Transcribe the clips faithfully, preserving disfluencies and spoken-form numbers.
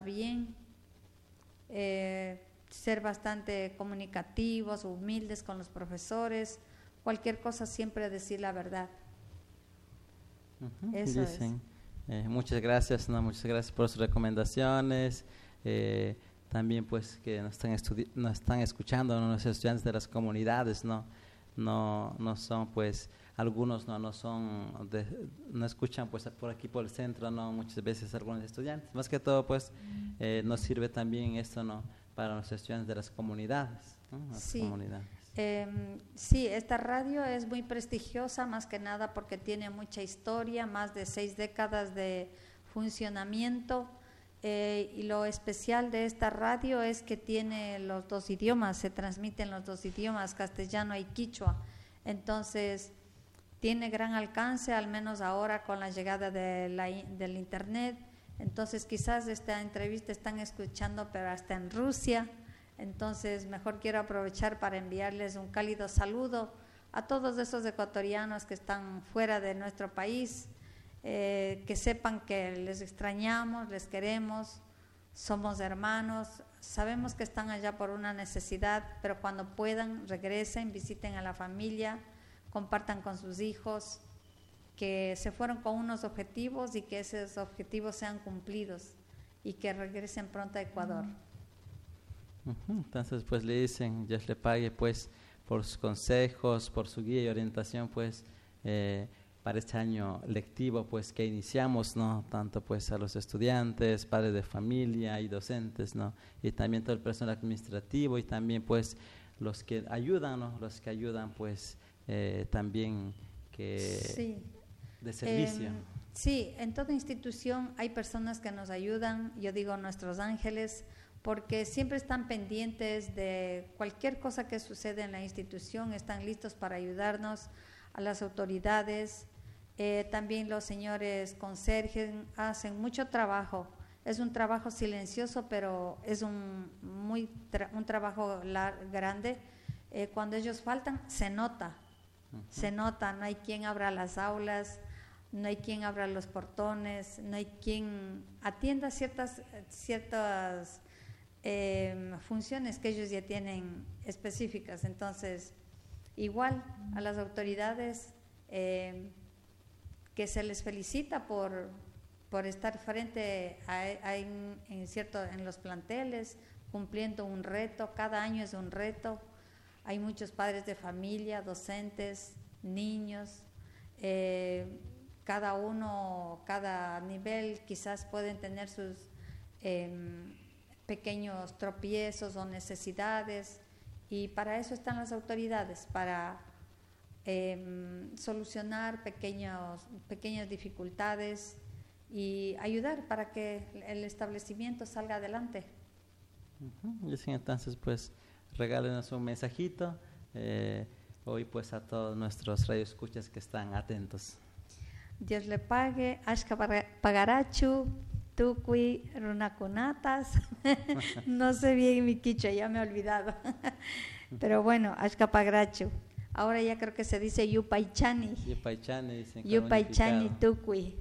bien, eh, ser bastante comunicativos, humildes con los profesores, cualquier cosa siempre decir la verdad. Uh-huh. Eso Dicen, eh, muchas gracias, no, muchas gracias por sus recomendaciones. Eh, también pues que nos están, estudi- nos están escuchando, ¿no? Los estudiantes de las comunidades, no, no, no son pues algunos no, no son de, no escuchan pues por aquí por el centro, no, muchas veces algunos estudiantes. Más que todo pues eh, nos sirve también esto, no, para los estudiantes de las comunidades, ¿no? Las Sí. comunidades. Eh, sí, esta radio es muy prestigiosa, más que nada porque tiene mucha historia, más de seis décadas de funcionamiento, eh, y lo especial de esta radio es que tiene los dos idiomas, se transmiten los dos idiomas, castellano y quichua, entonces tiene gran alcance, al menos ahora con la llegada de la, del internet, entonces quizás esta entrevista están escuchando pero hasta en Rusia. Entonces, mejor quiero aprovechar para enviarles un cálido saludo a todos esos ecuatorianos que están fuera de nuestro país, eh, que sepan que les extrañamos, les queremos, somos hermanos, sabemos que están allá por una necesidad, pero cuando puedan, regresen, visiten a la familia, compartan con sus hijos, que se fueron con unos objetivos y que esos objetivos sean cumplidos y que regresen pronto a Ecuador. Entonces pues le dicen, Dios le pague pues por sus consejos, por su guía y orientación pues eh, para este año lectivo pues que iniciamos, ¿no? Tanto pues a los estudiantes, padres de familia y docentes, ¿no? Y también todo el personal administrativo y también pues los que ayudan, ¿no? Los que ayudan pues eh, también que sí. de servicio. Eh, sí, en toda institución hay personas que nos ayudan, yo digo nuestros ángeles, porque siempre están pendientes de cualquier cosa que sucede en la institución, están listos para ayudarnos, a las autoridades, eh, también los señores conserjes hacen mucho trabajo, es un trabajo silencioso, pero es un, muy tra- un trabajo lar- grande, eh, cuando ellos faltan se nota, uh-huh. se nota, no hay quien abra las aulas, no hay quien abra los portones, no hay quien atienda ciertas, ciertas Eh, funciones que ellos ya tienen específicas. Entonces, igual a las autoridades eh, que se les felicita por, por estar frente a, a en, en, cierto, en los planteles, cumpliendo un reto, cada año es un reto. Hay muchos padres de familia, docentes, niños, eh, cada uno, cada nivel quizás pueden tener sus eh, pequeños tropiezos o necesidades, y para eso están las autoridades, para eh, solucionar pequeños, pequeñas dificultades y ayudar para que el establecimiento salga adelante. Uh-huh. Y así entonces pues regálenos un mensajito eh, hoy pues a todos nuestros radioescuchas que están atentos. Dios le pague, Ashka Pagarachu, Tuqui, Runakunatas, no sé bien mi quichua, ya me he olvidado, pero bueno, Ashka Pagarachu. Ahora ya creo que se dice Yupaychani. Yupaychani, dicen. Yupaychani Tuqui.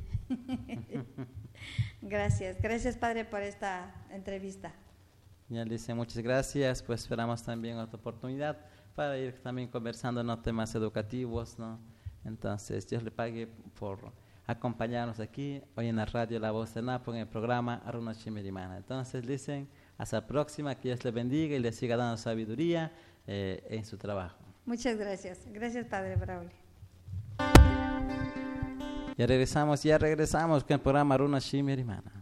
Gracias, gracias Padre por esta entrevista. Ya le dicen muchas gracias, pues esperamos también otra oportunidad para ir también conversando en temas educativos, ¿no? Entonces, Dios le pague por acompañarnos aquí hoy en la radio La Voz de Napo en el programa Aruna Chimirimana. Entonces, dicen, hasta la próxima, que Dios le bendiga y le siga dando sabiduría eh, en su trabajo. Muchas gracias. Gracias, Padre Braulio. Ya regresamos, ya regresamos con el programa Aruna Chimirimana.